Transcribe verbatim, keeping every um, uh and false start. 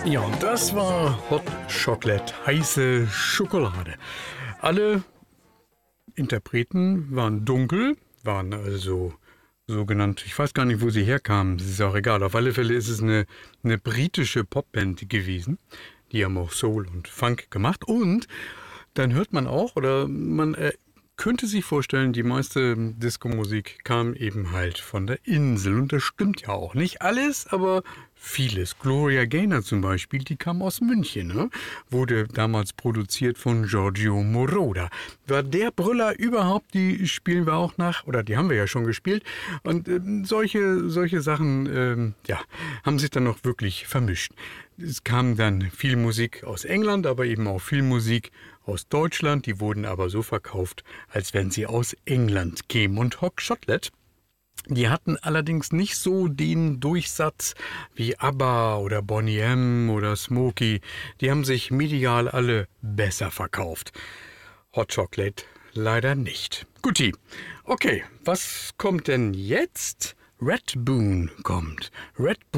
Ja, und das war Hot Chocolate, heiße Schokolade. Alle Interpreten waren dunkel, waren also sogenannt, ich weiß gar nicht, wo sie herkamen, das ist auch egal. Auf alle Fälle ist es eine, eine britische Popband gewesen. Die haben auch Soul und Funk gemacht. Und dann hört man auch, oder man äh, könnte sich vorstellen, die meiste Disco-Musik kam eben halt von der Insel. Und das stimmt ja auch. Nicht alles, aber vieles. Gloria Gaynor zum Beispiel, die kam aus München. Ne? Wurde damals produziert von Giorgio Moroder. War der Brüller überhaupt, die spielen wir auch nach, oder die haben wir ja schon gespielt. Und äh, solche, solche Sachen, äh, ja, haben sich dann noch wirklich vermischt. Es kam dann viel Musik aus England, aber eben auch viel Musik aus Deutschland. Die wurden aber so verkauft, als wenn sie aus England kämen. Und Hot Chocolate, die hatten allerdings nicht so den Durchsatz wie ABBA oder Boney M. oder Smokey. Die haben sich medial alle besser verkauft. Hot Chocolate leider nicht. Guti, okay, was kommt denn jetzt? Red Boone kommt. Red